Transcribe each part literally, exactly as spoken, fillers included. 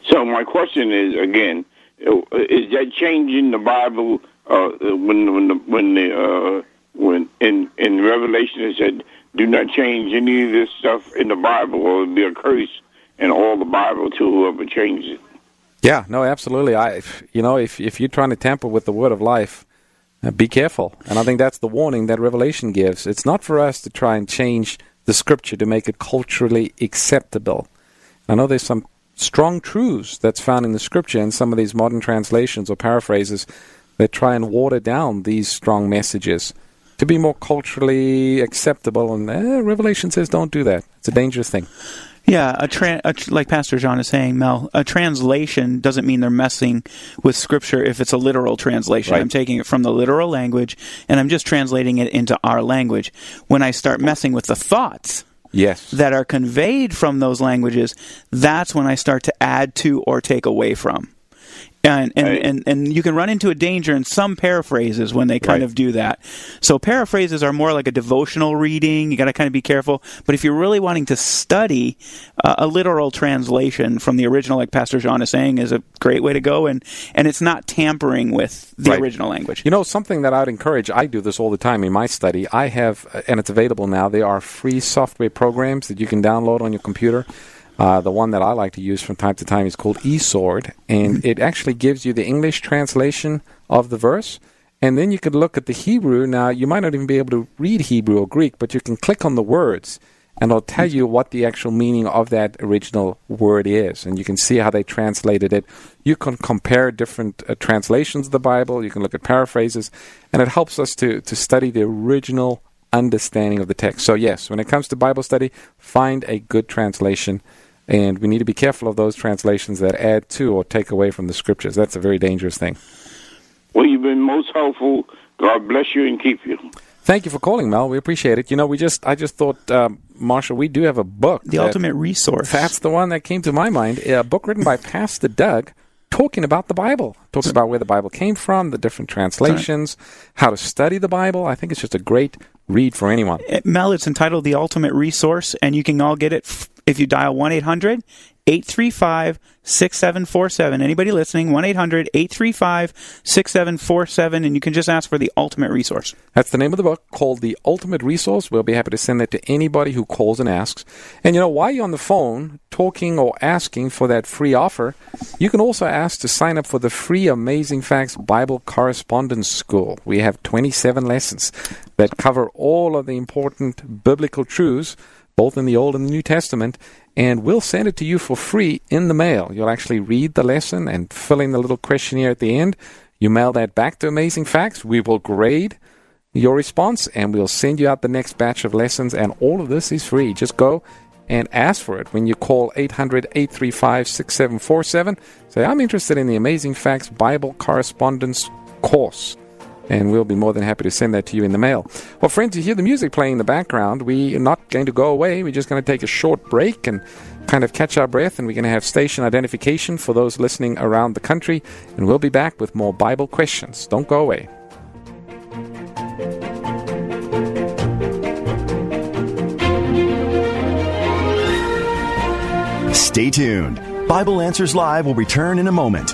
So my question is, again, is that changing the Bible uh, when when the, when the uh, when in in Revelation it said, "Do not change any of this stuff in the Bible, or it'll be a curse in all the Bible to whoever changes it." Yeah, no, absolutely. I, you know, if if you're trying to tamper with the word of life, uh, be careful. And I think that's the warning that Revelation gives. It's not for us to try and change the Scripture to make it culturally acceptable. I know there's some strong truths that's found in the Scripture in some of these modern translations or paraphrases that try and water down these strong messages to be more culturally acceptable. And eh, Revelation says don't do that. It's a dangerous thing. Yeah, a tra- a tr- like Pastor John is saying, Mel, a translation doesn't mean they're messing with Scripture if it's a literal translation. Right. I'm taking it from the literal language, and I'm just translating it into our language. When I start messing with the thoughts yes. that are conveyed from those languages, that's when I start to add to or take away from. And and, right. and and you can run into a danger in some paraphrases when they kind right. of do that. So paraphrases are more like a devotional reading. You got to kind of be careful. But if you're really wanting to study, uh, a literal translation from the original, like Pastor John is saying, is a great way to go. And, and it's not tampering with the right. original language. You know, something that I would encourage, I do this all the time in my study. I have, and it's available now, there are free software programs that you can download on your computer. Uh, the one that I like to use from time to time is called eSword, and it actually gives you the English translation of the verse, and then you could look at the Hebrew. Now, you might not even be able to read Hebrew or Greek, but you can click on the words, and it'll tell you what the actual meaning of that original word is, and you can see how they translated it. You can compare different uh, translations of the Bible. You can look at paraphrases, and it helps us to, to study the original understanding of the text. So, yes, when it comes to Bible study, find a good translation. And we need to be careful of those translations that add to or take away from the Scriptures. That's a very dangerous thing. Well, you've been most helpful. God bless you and keep you. Thank you for calling, Mel. We appreciate it. You know, we just I just thought, um, Marshall, we do have a book. The Ultimate Resource. That's the one that came to my mind. A book written by Pastor Doug talking about the Bible. Talking about where the Bible came from, the different translations, how to study the Bible. I think it's just a great read for anyone. Mel, it's entitled The Ultimate Resource, and you can all get it f- if you dial one eight hundred eight three five six seven four seven. Anybody listening, one eight hundred eight three five six seven four seven, and you can just ask for The Ultimate Resource. That's the name of the book, called The Ultimate Resource. We'll be happy to send that to anybody who calls and asks. And, you know, while you're on the phone talking or asking for that free offer, you can also ask to sign up for the free Amazing Facts Bible Correspondence School. We have twenty-seven lessons that cover all of the important biblical truths, both in the Old and the New Testament, and we'll send it to you for free in the mail. You'll actually read the lesson and fill in the little questionnaire at the end. You mail that back to Amazing Facts. We will grade your response, and we'll send you out the next batch of lessons, and all of this is free. Just go and ask for it when you call eight hundred eight three five six seven four seven. Say, I'm interested in the Amazing Facts Bible Correspondence course. And we'll be more than happy to send that to you in the mail. Well, friends, you hear the music playing in the background. We are not going to go away. We're just going to take a short break and kind of catch our breath, and we're going to have station identification for those listening around the country. And we'll be back with more Bible questions. Don't go away. Stay tuned. Bible Answers Live will return in a moment.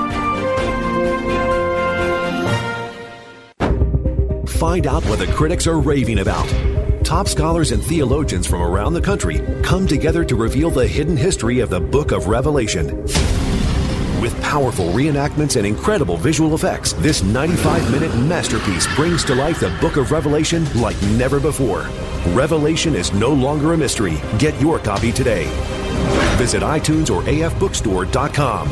Find out what the critics are raving about. Top scholars and theologians from around the country come together to reveal the hidden history of the Book of Revelation. With powerful reenactments and incredible visual effects, this ninety-five minute masterpiece brings to life the Book of Revelation like never before. Revelation is no longer a mystery. Get your copy today. Visit iTunes or A F bookstore dot com.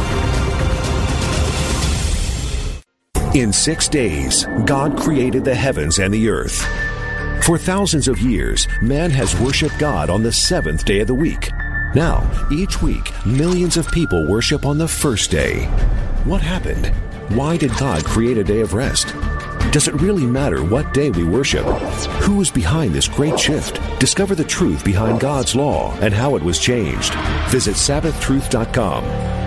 In six days, God created the heavens and the earth. For thousands of years, man has worshiped God on the seventh day of the week. Now, each week, millions of people worship on the first day. What happened? Why did God create a day of rest? Does it really matter what day we worship? Who is behind this great shift? Discover the truth behind God's law and how it was changed. Visit Sabbath truth dot com.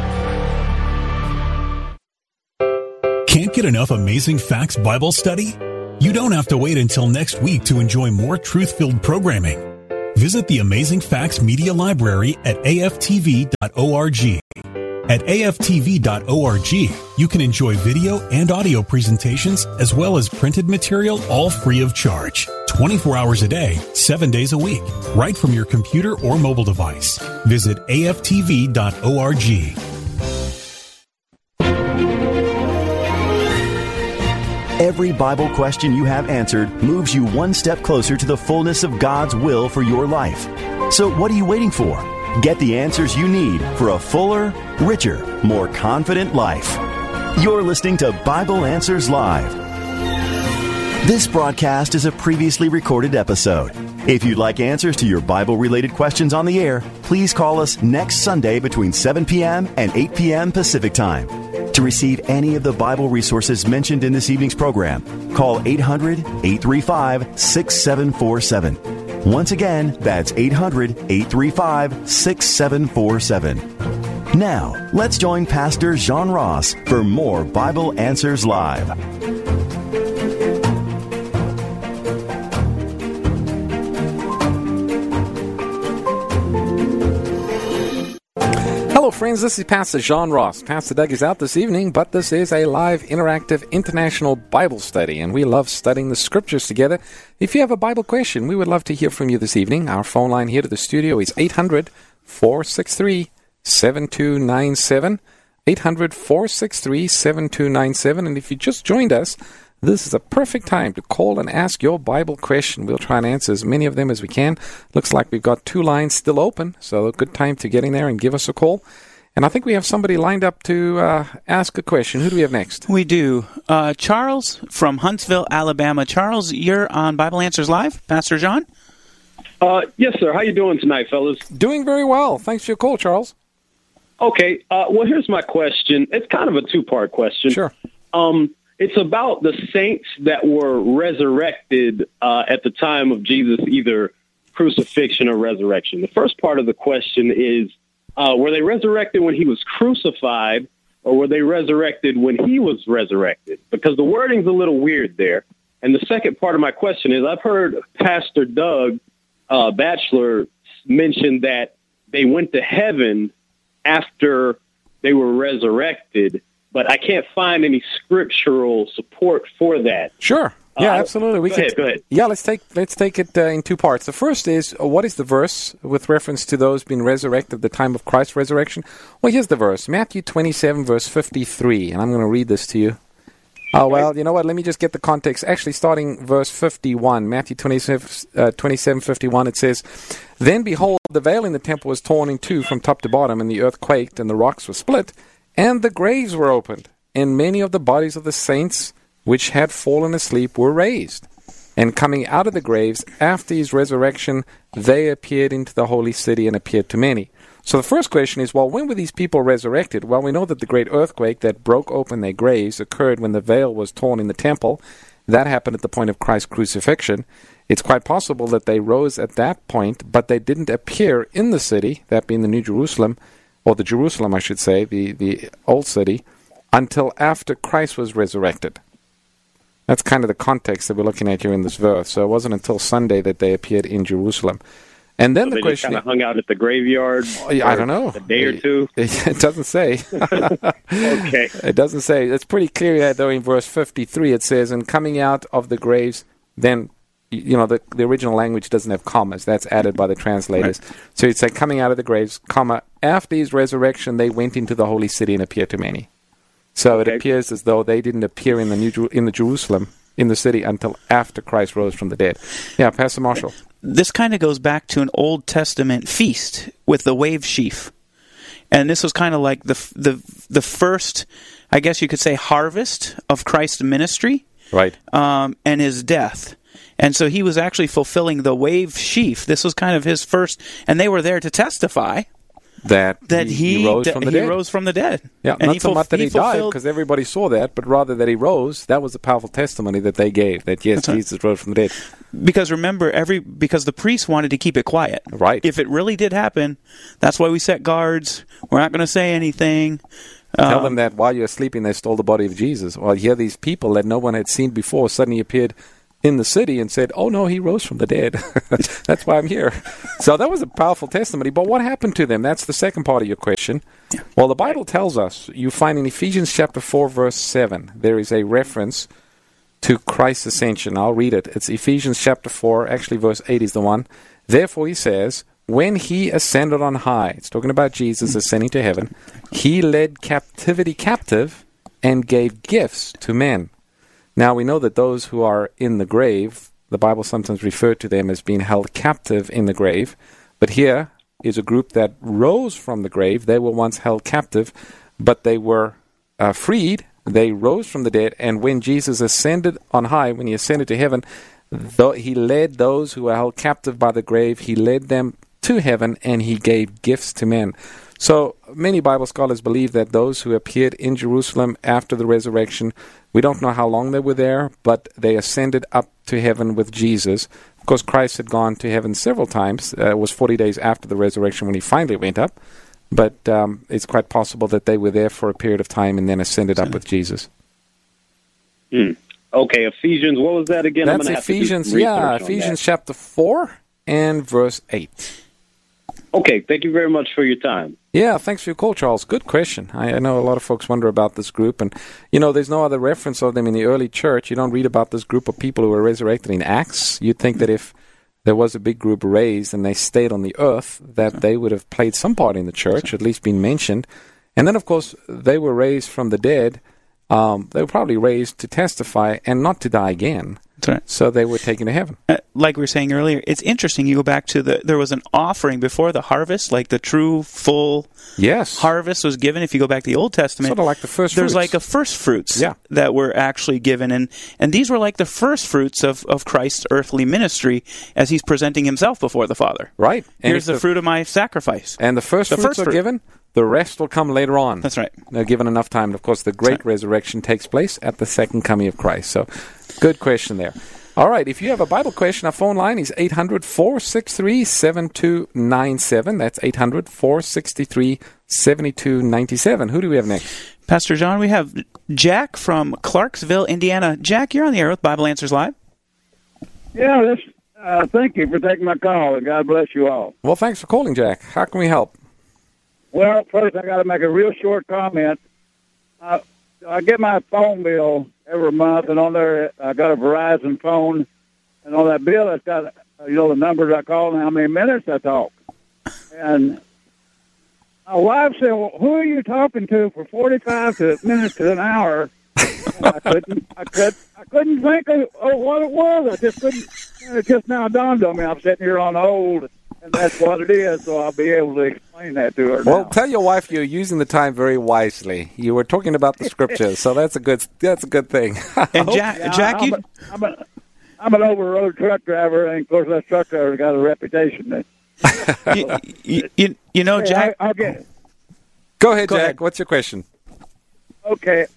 Can't get enough Amazing Facts Bible study? You don't have to wait until next week to enjoy more truth-filled programming. Visit the Amazing Facts Media Library at A F T V dot org. At A F T V dot org, you can enjoy video and audio presentations as well as printed material all free of charge. twenty-four hours a day, seven days a week, right from your computer or mobile device. Visit A F T V dot org. Every Bible question you have answered moves you one step closer to the fullness of God's will for your life. So what are you waiting for? Get the answers you need for a fuller, richer, more confident life. You're listening to Bible Answers Live. This broadcast is a previously recorded episode. If you'd like answers to your Bible-related questions on the air, please call us next Sunday between seven p.m. and eight p.m. Pacific Time. To receive any of the Bible resources mentioned in this evening's program, call eight hundred, eight three five, six seven four seven. Once again, that's eight hundred, eight three five, six seven four seven. Now, let's join Pastor John Ross for more Bible Answers Live. Hello, friends. This is Pastor John Ross. Pastor Doug is out this evening, but this is a live, interactive, international Bible study, and we love studying the Scriptures together. If you have a Bible question, we would love to hear from you this evening. Our phone line here to the studio is eight hundred, four six three, seven two nine seven, eight hundred, four six three, seven two nine seven, and if you just joined us, this is a perfect time to call and ask your Bible question. We'll try and answer as many of them as we can. Looks like we've got two lines still open, so a good time to get in there and give us a call. And I think we have somebody lined up to uh, ask a question. Who do we have next? We do. Uh, Charles from Huntsville, Alabama. Charles, you're on Bible Answers Live. Pastor John? Uh, yes, sir. How you doing tonight, fellas? Doing very well. Thanks for your call, Charles. Okay. Uh, well, here's my question. It's kind of a two-part question. Sure. Um, it's about the saints that were resurrected uh, at the time of Jesus, either crucifixion or resurrection. The first part of the question is, uh, were they resurrected when he was crucified, or were they resurrected when he was resurrected? Because the wording's a little weird there. And the second part of my question is, I've heard Pastor Doug uh, Batchelor mention that they went to heaven after they were resurrected, but I can't find any scriptural support for that. Sure. Yeah, uh, absolutely. We go can ahead, go ahead. Yeah, let's take let's take it uh, in two parts. The first is, uh, what is the verse with reference to those being resurrected at the time of Christ's resurrection? Well, here's the verse, Matthew twenty-seven, verse fifty-three, and I'm going to read this to you. Oh, well, you know what? Let me just get the context. Actually, starting verse fifty-one, Matthew twenty-seven, uh, twenty-seven fifty-one, it says, "Then behold, the veil in the temple was torn in two from top to bottom, and the earth quaked, and the rocks were split, and the graves were opened, and many of the bodies of the saints which had fallen asleep were raised. And coming out of the graves after his resurrection, they appeared into the holy city and appeared to many." So the first question is, well, when were these people resurrected? Well, we know that the great earthquake that broke open their graves occurred when the veil was torn in the temple. That happened at the point of Christ's crucifixion. It's quite possible that they rose at that point, but they didn't appear in the city, that being the New Jerusalem, or the Jerusalem, I should say, the, the old city, until after Christ was resurrected. That's kind of the context that we're looking at here in this verse. So it wasn't until Sunday that they appeared in Jerusalem. And then so the they question, just kind of hung out at the graveyard. I don't know, a day or two. It, it doesn't say. Okay, it doesn't say. It's pretty clear that though in verse fifty-three it says, "And coming out of the graves," then you know the the original language doesn't have commas. That's added by the translators. Right. So it's like coming out of the graves, comma after his resurrection, they went into the holy city and appeared to many. So okay. It appears as though they didn't appear in the New in the Jerusalem in the city until after Christ rose from the dead. Yeah, Pastor Marshall. This kind of goes back to an Old Testament feast with the wave sheaf. And this was kind of like the the the first, I guess you could say, harvest of Christ's ministry. Right. Um, and his death. And so he was actually fulfilling the wave sheaf. This was kind of his first, and they were there to testify that, that he, he, he rose d- from the he dead. rose from the dead. Yeah, and not he so fulf- much that he, he died, fulfilled- because everybody saw that, but rather that he rose. That was the powerful testimony that they gave, that yes, That's right. Jesus rose from the dead. Because remember, every because the priests wanted to keep it quiet. Right. If it really did happen, that's why we set guards. We're not going to say anything. Tell um, them that while you're sleeping, they stole the body of Jesus. Well, here these people that no one had seen before suddenly appeared in the city and said, oh, no, he rose from the dead. That's why I'm here. So that was a powerful testimony. But what happened to them? That's the second part of your question. Yeah. Well, the Bible tells us, you find in Ephesians chapter four, verse seven, there is a reference to Christ's ascension. I'll read it. It's Ephesians chapter four, actually verse eight is the one. Therefore, he says, when he ascended on high, it's talking about Jesus ascending to heaven, he led captivity captive and gave gifts to men. Now, we know that those who are in the grave, the Bible sometimes referred to them as being held captive in the grave. But here is a group that rose from the grave. They were once held captive, but they were uh, freed. They rose from the dead. And when Jesus ascended on high, when he ascended to heaven, though he led those who were held captive by the grave, he led them to heaven, and he gave gifts to men. So many Bible scholars believe that those who appeared in Jerusalem after the resurrection, we don't know how long they were there, but they ascended up to heaven with Jesus. Of course, Christ had gone to heaven several times. Uh, it was forty days after the resurrection when he finally went up. But um, it's quite possible that they were there for a period of time and then ascended up with Jesus. Hmm. Okay, Ephesians, what was that again? That's Ephesians, yeah, Ephesians chapter four and verse eight. Okay, thank you very much for your time. Yeah, thanks for your call, Charles. Good question. I, I know a lot of folks wonder about this group, and, you know, there's no other reference of them in the early church. You don't read about this group of people who were resurrected in Acts. You'd think that if there was a big group raised and they stayed on the earth, that they would have played some part in the church, at least been mentioned. And then, of course, they were raised from the dead. Um, they were probably raised to testify and not to die again. That's right. So they were taken to heaven. Uh, like we were saying earlier, it's interesting. You go back to the, there was an offering before the harvest, like the true full yes. harvest was given. If you go back to the Old Testament, sort of like the first there's fruits. like a first fruits yeah. that were actually given. And, and these were like the first fruits of, of Christ's earthly ministry as he's presenting himself before the Father. Right. And Here's the, the fruit of my sacrifice. And the first the fruits first are fruit. given. The rest will come later on. That's right. They're given enough time. Of course, the great right. resurrection takes place at the second coming of Christ. So, good question there. All right, if you have a Bible question, our phone line is eight hundred, four six three, seven two nine seven. That's eight hundred, four six three, seven two nine seven. Who do we have next? Pastor John, we have Jack from Clarksville, Indiana. Jack, you're on the air with Bible Answers Live. Yeah, this, uh, thank you for taking my call, and God bless you all. Well, thanks for calling, Jack. How can we help? Well, first I got to make a real short comment. Uh, I get my phone bill every month, and on there I got a Verizon phone, and on that bill it's got, you know, the numbers I call and how many minutes I talk. And my wife said, well, who are you talking to for forty-five minutes to an hour? And I couldn't, I could, I couldn't think of oh, what it was. I just couldn't. It just now dawned on me. I'm sitting here on hold, and that's what it is. So I'll be able to explain that to her. Well, now. tell your wife you're using the time very wisely. You were talking about the scriptures, so that's a good that's a good thing. And Jack, Yeah, Jack, I'm, you. a, I'm, a, I'm an over-road truck driver, and of course that truck driver's got a reputation. That, you, you, you, you know, hey, Jack. I, I'll get. Go ahead, Go Jack. ahead. What's your question? Okay.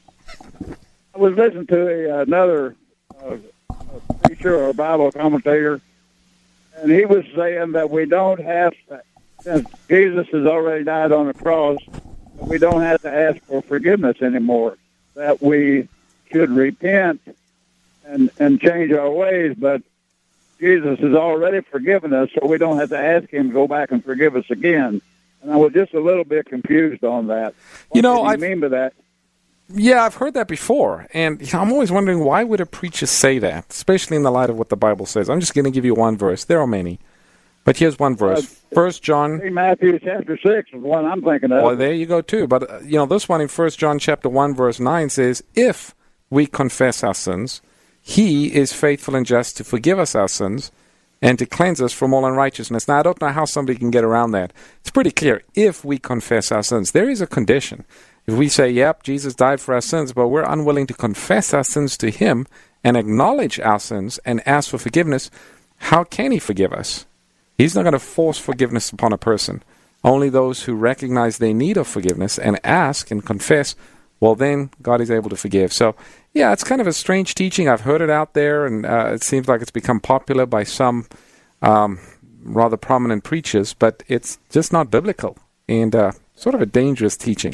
I was listening to a, another uh, preacher or Bible commentator, and he was saying that we don't have, to, since Jesus has already died on the cross, we don't have to ask for forgiveness anymore, that we should repent and, and change our ways, but Jesus has already forgiven us, so we don't have to ask him to go back and forgive us again. And I was just a little bit confused on that. What You know, did he I've- mean by that? Yeah, I've heard that before, and I'm always wondering why would a preacher say that, especially in the light of what the Bible says. I'm just going to give you one verse. There are many, but here's one verse. First John. Hey, Matthew chapter six is the one I'm thinking of. Well, there you go too. But uh, you know, this one in First John chapter one verse nine says, "If we confess our sins, He is faithful and just to forgive us our sins and to cleanse us from all unrighteousness." Now, I don't know how somebody can get around that. It's pretty clear. If we confess our sins, there is a condition. If we say, yep, Jesus died for our sins, but we're unwilling to confess our sins to Him and acknowledge our sins and ask for forgiveness, how can He forgive us? He's not going to force forgiveness upon a person. Only those who recognize their need of forgiveness and ask and confess, well, then God is able to forgive. So, yeah, it's kind of a strange teaching. I've heard it out there, and uh, it seems like it's become popular by some um, rather prominent preachers, but it's just not biblical and uh, sort of a dangerous teaching.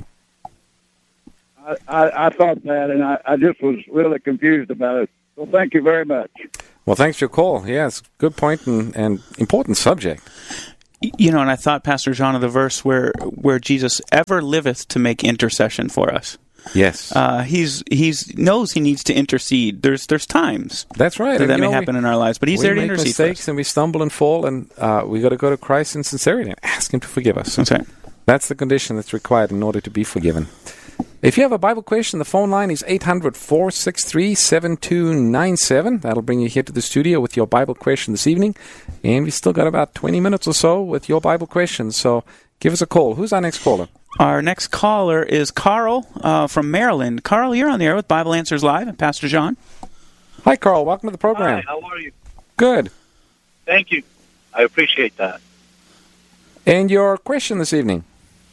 I, I, I thought that, and I, I just was really confused about it. So thank you very much. Well, thanks for your call. Yes, good point and, and important subject. You know, and I thought, Pastor John, of the verse where where Jesus ever liveth to make intercession for us. Yes, uh, he's he's knows he needs to intercede. There's there's times that's right that, that may know, happen we, in our lives, but he's there to intercede. We make mistakes and we stumble and fall, and uh, we got to go to Christ in sincerity and ask Him to forgive us. That's right. That's the condition that's required in order to be forgiven. If you have a Bible question, the phone line is eight hundred, four six three, seven two nine seven. That'll bring you here to the studio with your Bible question this evening. And we still got about twenty minutes or so with your Bible questions. So give us a call. Who's our next caller? Our next caller is Carl uh, from Maryland. Carl, you're on the air with Bible Answers Live and Pastor John. Hi, Carl. Welcome to the program. Hi, how are you? Good. Thank you. I appreciate that. And your question this evening?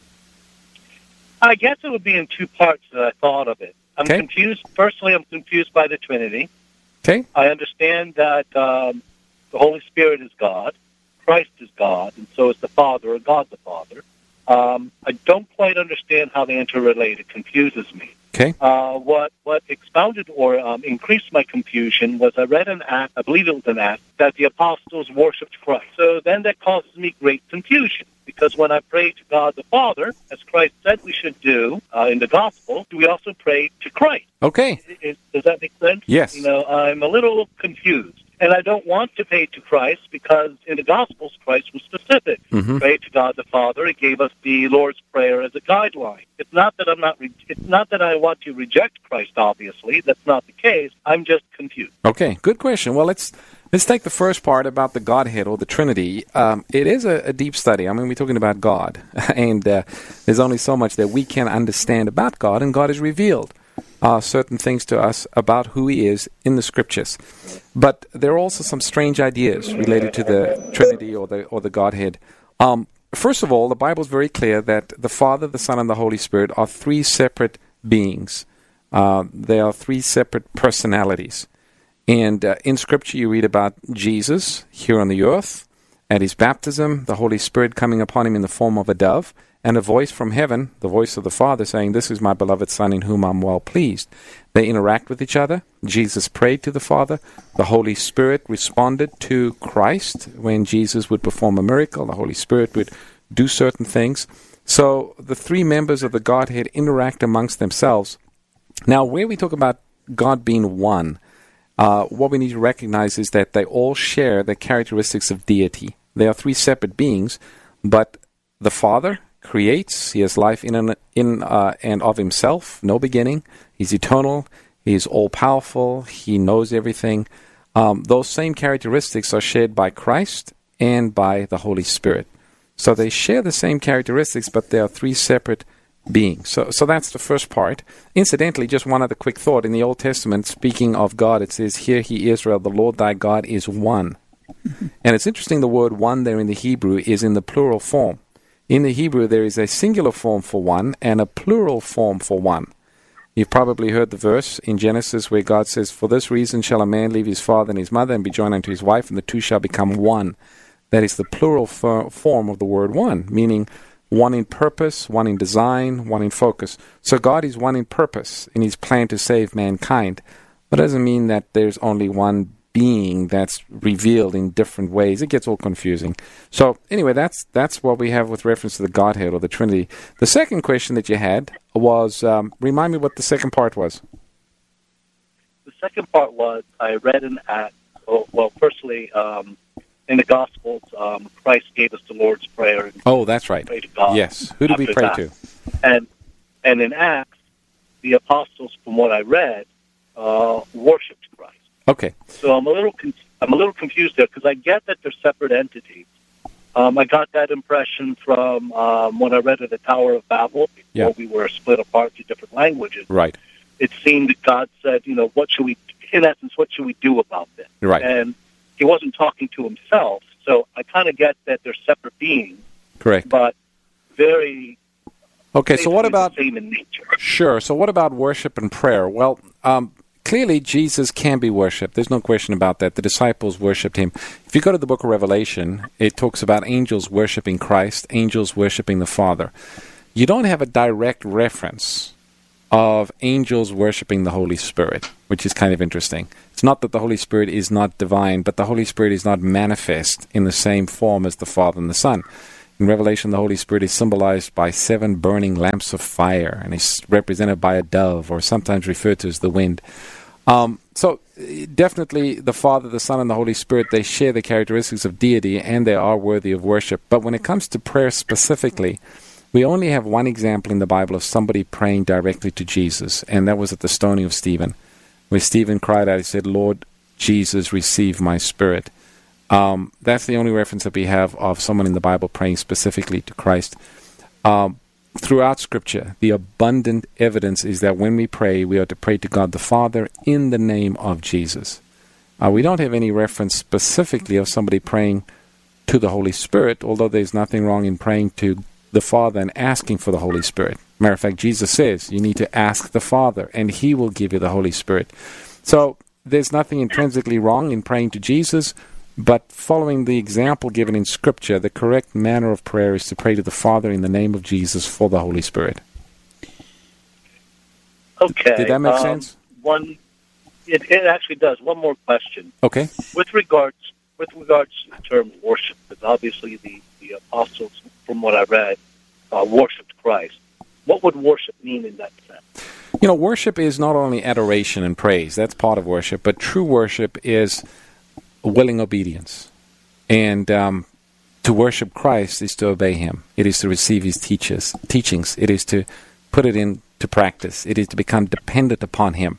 I guess it would be in two parts that I thought of it. I'm okay. confused. Personally, I'm confused by the Trinity. Okay. I understand that um, the Holy Spirit is God, Christ is God, and so is the Father, or God the Father. Um, I don't quite understand how they interrelate. It confuses me. Okay. Uh, what what expounded or um, increased my confusion was I read an act, I believe it was an act, that the apostles worshipped Christ. So then that causes me great confusion, because when I pray to God the Father, as Christ said we should do uh, in the Gospel, we also pray to Christ. Okay. It, it, does that make sense? Yes. You know, I'm a little confused. And I don't want to pay to Christ because in the Gospels, Christ was specific. Mm-hmm. Pray to God the Father. He gave us the Lord's Prayer as a guideline. It's not that I'm not. Re- it's not that I want to reject Christ. Obviously, that's not the case. I'm just confused. Okay, good question. Well, let's let's take the first part about the Godhead or the Trinity. Um, it is a, a deep study. I mean, we're talking about God, and uh, there's only so much that we can understand about God, and God is revealed. Uh, certain things to us about who He is in the Scriptures. But there are also some strange ideas related to the Trinity or the or the Godhead. Um, first of all, the Bible is very clear that the Father, the Son, and the Holy Spirit are three separate beings. Uh, they are three separate personalities. And uh, in Scripture you read about Jesus here on the earth, at His baptism, the Holy Spirit coming upon Him in the form of a dove, and a voice from heaven, the voice of the Father, saying, "This is my beloved Son in whom I'm well pleased." They interact with each other. Jesus prayed to the Father. The Holy Spirit responded to Christ. When Jesus would perform a miracle, the Holy Spirit would do certain things. So the three members of the Godhead interact amongst themselves. Now, where we talk about God being one, uh, what we need to recognize is that they all share the characteristics of deity. They are three separate beings, but the Father creates. He has life in and, in, uh, and of Himself, no beginning. He's eternal. He's all-powerful. He knows everything. Um, those same characteristics are shared by Christ and by the Holy Spirit. So they share the same characteristics, but they are three separate beings. So, so that's the first part. Incidentally, just one other quick thought. In the Old Testament, speaking of God, it says, "Hear ye Israel, the Lord thy God is one." And it's interesting, the word one there in the Hebrew is in the plural form. In the Hebrew, there is a singular form for one and a plural form for one. You've probably heard the verse in Genesis where God says, "For this reason shall a man leave his father and his mother and be joined unto his wife, and the two shall become one." That is the plural for, form of the word one, meaning one in purpose, one in design, one in focus. So God is one in purpose in His plan to save mankind. But it doesn't mean that there's only one being that's revealed in different ways. It gets all confusing. So anyway, that's that's what we have with reference to the Godhead or the Trinity. The second question that you had was, um, remind me what the second part was. The second part was, I read an act, well, well firstly, um, in the Gospels, um, Christ gave us the Lord's Prayer. And oh, that's right. Pray to God. Yes. Who do we pray that. to? And, and in Acts, the apostles, from what I read, uh, worshipped Christ. Okay. So I'm a little con- I'm a little confused there because I get that they're separate entities. Um, I got that impression from um, when I read at the Tower of Babel, before yeah. we were split apart to different languages. Right. It seemed that God said, you know, what should we, in essence, what should we do about this? Right. And He wasn't talking to Himself, so I kind of get that they're separate beings. Correct. But very. Okay. So what about the same in nature? Sure. So what about worship and prayer? Well, um, clearly, Jesus can be worshipped. There's no question about that. The disciples worshipped Him. If you go to the book of Revelation, it talks about angels worshiping Christ, angels worshiping the Father. You don't have a direct reference of angels worshiping the Holy Spirit, which is kind of interesting. It's not that the Holy Spirit is not divine, but the Holy Spirit is not manifest in the same form as the Father and the Son. In Revelation, the Holy Spirit is symbolized by seven burning lamps of fire, and is represented by a dove, or sometimes referred to as the wind. Um, so, definitely, the Father, the Son, and the Holy Spirit, they share the characteristics of deity, and they are worthy of worship. But when it comes to prayer specifically, we only have one example in the Bible of somebody praying directly to Jesus, and that was at the stoning of Stephen, where Stephen cried out, he said, "Lord Jesus, receive my spirit." Um, that's the only reference that we have of someone in the Bible praying specifically to Christ. Um, throughout Scripture, the abundant evidence is that when we pray, we are to pray to God the Father in the name of Jesus. Uh, we don't have any reference specifically of somebody praying to the Holy Spirit, although there's nothing wrong in praying to the Father and asking for the Holy Spirit. Matter of fact, Jesus says you need to ask the Father, and He will give you the Holy Spirit. So there's nothing intrinsically wrong in praying to Jesus, but following the example given in Scripture, the correct manner of prayer is to pray to the Father in the name of Jesus for the Holy Spirit. Okay. Did that make um, sense? One, it, it actually does. One more question. Okay. With regards with regards to the term worship, because obviously the, the apostles, from what I read, uh, worshipped Christ. What would worship mean in that sense? You know, worship is not only adoration and praise. That's part of worship. But true worship is willing obedience. And um, to worship Christ is to obey Him. It is to receive His teaches, teachings. It is to put it into practice. It is to become dependent upon Him.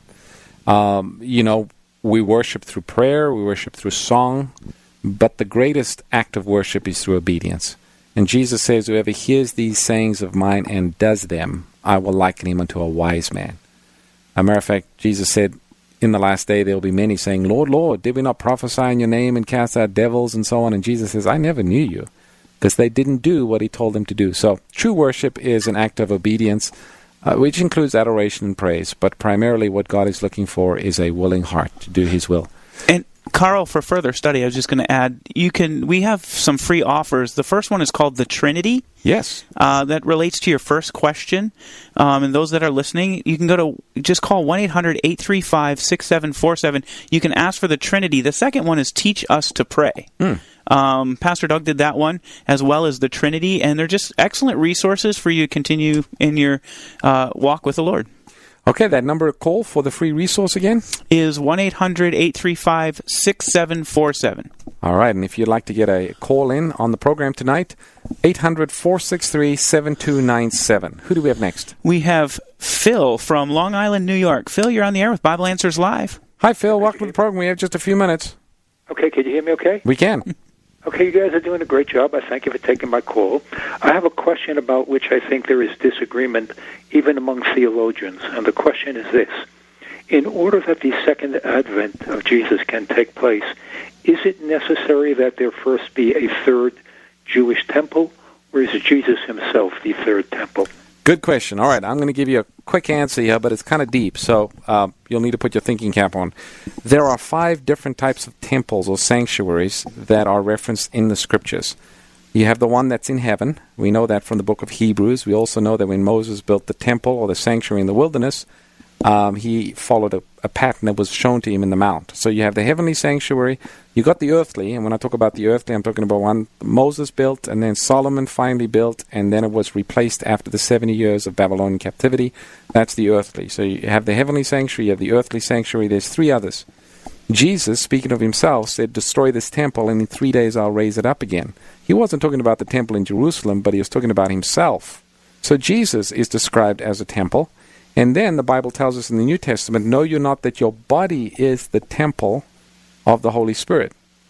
Um, you know, we worship through prayer. We worship through song. But the greatest act of worship is through obedience. And Jesus says, whoever hears these sayings of mine and does them, I will liken him unto a wise man. As a matter of fact, Jesus said, in the last day there will be many saying, Lord, Lord, did we not prophesy in your name and cast out devils and so on? And Jesus says, I never knew you, because they didn't do what He told them to do. So true worship is an act of obedience, uh, which includes adoration and praise. But primarily what God is looking for is a willing heart to do His will. And Carl, for further study, I was just going to add, you can. We have some free offers. The first one is called The Trinity. Yes. Uh, that relates to your first question. Um, and those that are listening, you can go to, just call one eight hundred eight three five six seven four seven. You can ask for The Trinity. The second one is Teach Us to Pray. Mm. Um, Pastor Doug did that one, as well as The Trinity, and they're just excellent resources for you to continue in your uh, walk with the Lord. Okay, that number to call for the free resource again? Is one eight hundred eight three five six seven four seven. All right, and if you'd like to get a call in on the program tonight, eight hundred four six three seven two nine seven. Who do we have next? We have Phil from Long Island, New York. Phil, you're on the air with Bible Answers Live. Hi, Phil. Welcome to the program. We have just a few minutes. Okay, can you hear me okay? We can. Okay, you guys are doing a great job. I thank you for taking my call. I have a question about which I think there is disagreement even among theologians, and the question is this. In order that the second advent of Jesus can take place, is it necessary that there first be a third Jewish temple, or is Jesus himself the third temple? Good question. All right, I'm going to give you a quick answer here, but it's kind of deep, so uh, you'll need to put your thinking cap on. There are five different types of temples or sanctuaries that are referenced in the Scriptures. You have the one that's in heaven. We know that from the book of Hebrews. We also know that when Moses built the temple or the sanctuary in the wilderness, um, he followed a, a pattern that was shown to him in the mount. So you have the heavenly sanctuary. You got the earthly, and when I talk about the earthly, I'm talking about one Moses built, and then Solomon finally built, and then it was replaced after the seventy years of Babylonian captivity. That's the earthly. So you have the heavenly sanctuary, you have the earthly sanctuary. There's three others. Jesus, speaking of himself, said, destroy this temple, and in three days I'll raise it up again. He wasn't talking about the temple in Jerusalem, but he was talking about himself. So Jesus is described as a temple. And then the Bible tells us in the New Testament, know you not that your body is the temple of the Holy Spirit.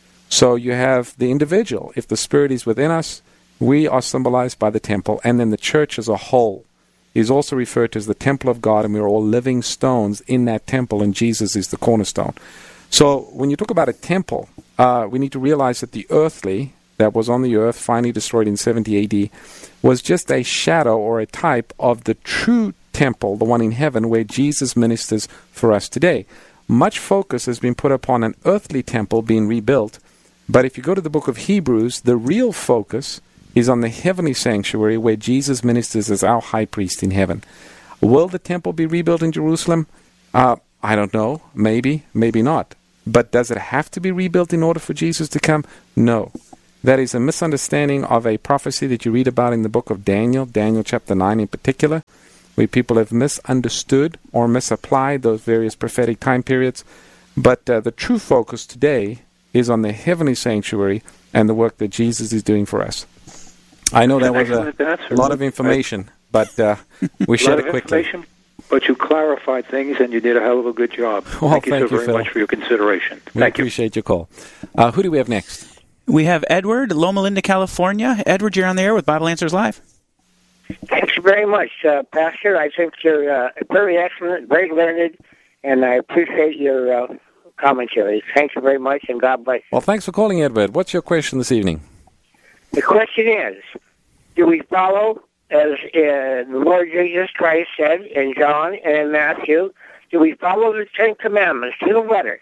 So you have the individual. If the Spirit is within us, we are symbolized by the temple. And then the church as a whole is also referred to as the temple of God, and we're all living stones in that temple, and Jesus is the cornerstone. So when you talk about a temple, uh, we need to realize that the earthly that was on the earth, finally destroyed in seventy A D, was just a shadow or a type of the true temple, the one in heaven, where Jesus ministers for us today. Much focus has been put upon an earthly temple being rebuilt, but if you go to the book of Hebrews, the real focus is on the heavenly sanctuary where Jesus ministers as our high priest in heaven. Will the temple be rebuilt in Jerusalem? Uh, I don't know. Maybe, maybe not. But does it have to be rebuilt in order for Jesus to come? No. That is a misunderstanding of a prophecy that you read about in the book of Daniel, Daniel chapter nine in particular, where people have misunderstood or misapplied those various prophetic time periods. But uh, the true focus today is on the heavenly sanctuary and the work that Jesus is doing for us. I know that was a lot of information, but uh, we shared it quickly. But you clarified things, and you did a hell of a good job. Well, thank you thank so you, very Phil. much for your consideration. We Thank you. appreciate your call. Uh, who do we have next? We have Edward, Loma Linda, California. Edward, you're on the air with Bible Answers Live. Thanks very much, uh, Pastor. I think you're uh, very excellent, very learned, and I appreciate your uh, commentary. Thank you very much, and God bless you. Well, thanks for calling, Edward. What's your question this evening? The question is, do we follow, as uh, the Lord Jesus Christ said in John and in Matthew, do we follow the Ten Commandments to the letter?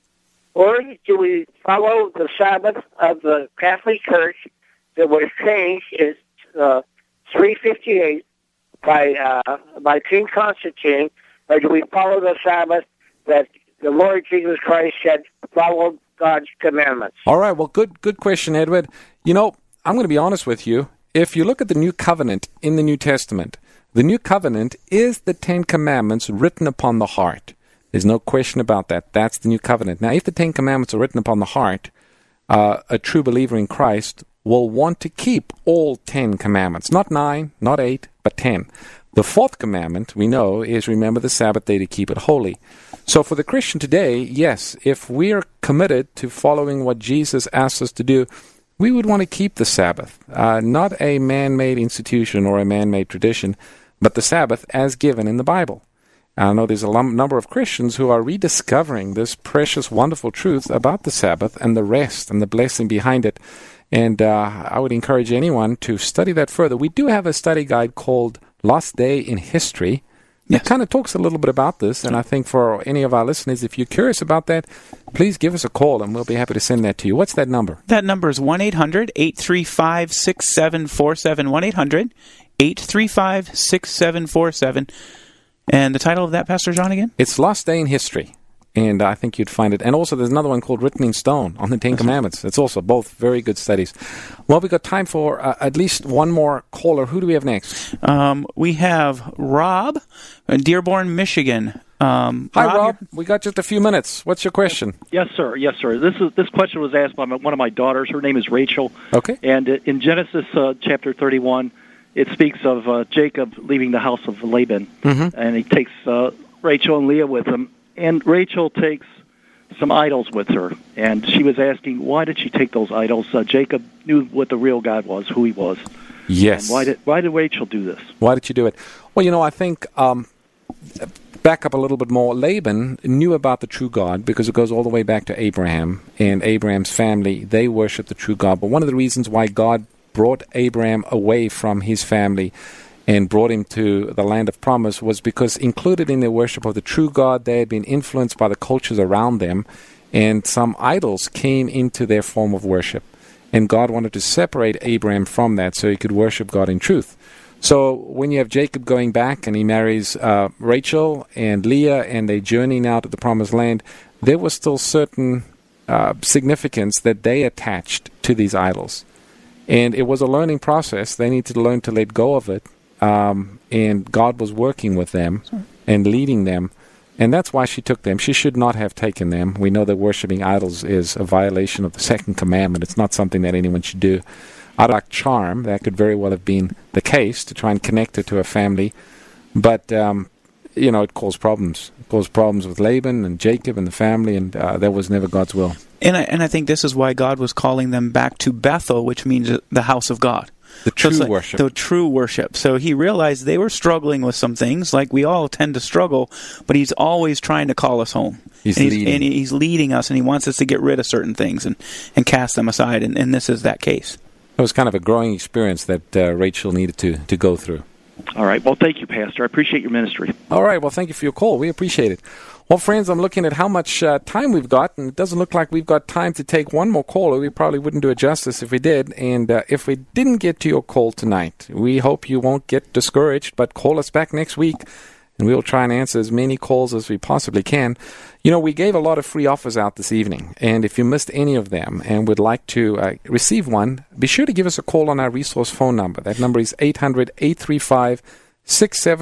Or do we follow the Sabbath of the Catholic Church that was changed in uh, three fifty-eight by uh, by King Constantine, or do we follow the Sabbath that the Lord Jesus Christ said, follow God's commandments? All right, well, good good question, Edward. You know, I'm going to be honest with you. If you look at the New Covenant in the New Testament, the New Covenant is the Ten Commandments written upon the heart. There's no question about that. That's the New Covenant. Now, if the Ten Commandments are written upon the heart, uh, a true believer in Christ will want to keep all ten commandments. Not nine, not eight, but ten. The fourth commandment, we know, is remember the Sabbath day to keep it holy. So for the Christian today, yes, if we are committed to following what Jesus asked us to do, we would want to keep the Sabbath. Uh, not a man-made institution or a man-made tradition, but the Sabbath as given in the Bible. I know there's a lum- number of Christians who are rediscovering this precious, wonderful truth about the Sabbath and the rest and the blessing behind it. And uh, I would encourage anyone to study that further. We do have a study guide called Lost Day in History. Yes. It kind of talks a little bit about this, and I think for any of our listeners, if you're curious about that, please give us a call, and we'll be happy to send that to you. What's that number? That number is one eight hundred eight three five six seven four seven, one eight hundred eight three five six seven four seven. And the title of that, Pastor John, again? It's Lost Day in History, and I think you'd find it. And also there's another one called Written in Stone on the Ten Commandments. It's also both very good studies. Well, we've got time for uh, at least one more caller. Who do we have next? Um, we have Rob in Dearborn, Michigan. Um, Hi, Rob. Rob. We got just a few minutes. What's your question? Yes, sir. Yes, sir. This is this question was asked by my, one of my daughters. Her name is Rachel. Okay. And uh, in Genesis uh, chapter thirty-one, it speaks of uh, Jacob leaving the house of Laban, mm-hmm. and he takes uh, Rachel and Leah with him. And Rachel takes some idols with her, and she was asking, why did she take those idols? Uh, Jacob knew what the real God was, who he was. Yes. And why did why did Rachel do this? Why did you do it? Well, you know, I think, um, back up a little bit more, Laban knew about the true God because it goes all the way back to Abraham and Abraham's family. They worship the true God. But one of the reasons why God brought Abraham away from his family and brought him to the land of promise was because included in their worship of the true God, they had been influenced by the cultures around them, and some idols came into their form of worship. And God wanted to separate Abraham from that so he could worship God in truth. So when you have Jacob going back and he marries uh, Rachel and Leah and they journey now to the promised land, there was still certain uh, significance that they attached to these idols. And it was a learning process. They needed to learn to let go of it. Um, and God was working with them and leading them. And that's why she took them. She should not have taken them. We know that worshiping idols is a violation of the second commandment. It's not something that anyone should do. Out of charm, that could very well have been the case to try and connect her to her family. But, um, you know, it caused problems. It caused problems with Laban and Jacob and the family, and uh, that was never God's will. And I, and I think this is why God was calling them back to Bethel, which means the house of God. The true so like worship. The true worship. So he realized they were struggling with some things, like we all tend to struggle, but he's always trying to call us home. He's and leading. He's, and he's leading us, and he wants us to get rid of certain things and, and cast them aside, and, and this is that case. It was kind of a growing experience that uh, Rachel needed to, to go through. All right. Well, thank you, Pastor. I appreciate your ministry. All right. Well, thank you for your call. We appreciate it. Well, friends, I'm looking at how much uh, time we've got, and it doesn't look like we've got time to take one more caller. We probably wouldn't do it justice if we did. And uh, if we didn't get to your call tonight, we hope you won't get discouraged, but call us back next week, and we'll try and answer as many calls as we possibly can. You know, we gave a lot of free offers out this evening, and if you missed any of them and would like to uh, receive one, be sure to give us a call on our resource phone number. That number is eight hundred, eight three five, six seven